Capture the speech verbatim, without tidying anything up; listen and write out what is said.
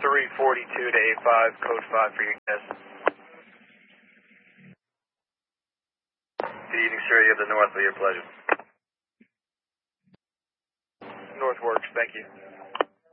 three forty-two to A five, code five for your guess. Good evening, sir. You have the north, with your pleasure. North works, thank you.